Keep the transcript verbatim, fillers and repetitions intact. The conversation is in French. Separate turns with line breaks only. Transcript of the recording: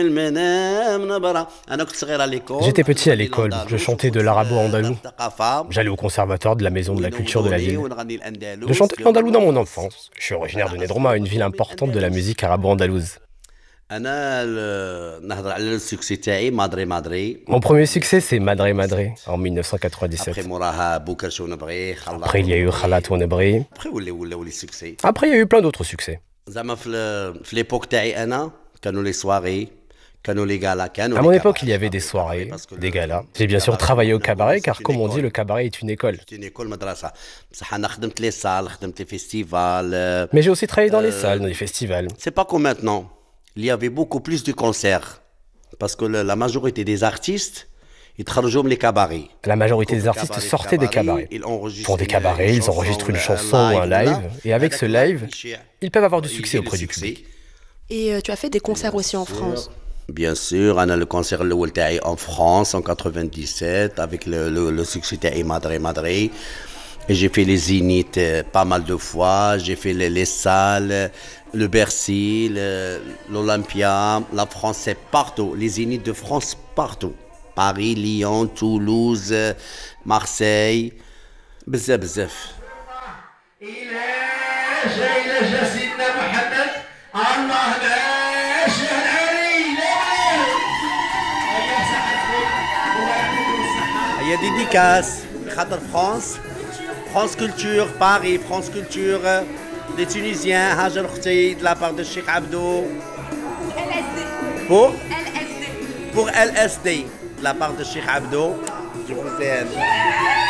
J'étais petit à l'école, je chantais de l'arabo-andalou. J'allais au conservatoire de la maison de la culture de la ville. Je chantais l'andalou dans mon enfance. Je suis originaire de Nedroma, une ville importante de la musique arabo-andalouse. Mon premier succès, c'est Madre Madre, en mille neuf cent quatre-vingt-dix-sept. Après, il y a eu Khalat Ouanebri. Après, il y a eu plein d'autres succès. À mon époque, il y avait des soirées, des galas. J'ai bien sûr travaillé au cabaret, car comme on dit, le cabaret est une école. Mais j'ai aussi travaillé dans les salles, dans les festivals.
C'est pas comme maintenant. Il y avait beaucoup plus de concerts. Parce que le- la majorité des artistes, ils travaillent les cabarets.
La majorité des artistes sortaient des cabarets. Pour des cabarets, ils enregistrent une chanson ou un live, et avec ce live, ils peuvent avoir du succès auprès du public.
Et euh, tu as fait des concerts aussi en France.
Bien sûr, on a le concert الأول تاعي en France en quatre-vingt-dix-sept avec le, le, le succès تاعي Madre Madre. Et j'ai fait les zéniths euh, pas mal de fois, j'ai fait les, les salles, le Bercy, le- l'Olympia, la France, c'est partout, les zéniths de France partout. Paris, Lyon, Toulouse, euh, Marseille, بزاف بزاف.
إلى جاي لجا سيدنا محمد الله باشا العلي لا هيا صحتكم ويعطيكم الصحة.
Il y a des dédicaces, خاطر France, France Culture, Paris, France Culture, des Tunisiens, Hajar Khti, de la part de Cheikh Abdou. Pour Pour L S D, de la part de Cheikh Abdou. Je vous aime.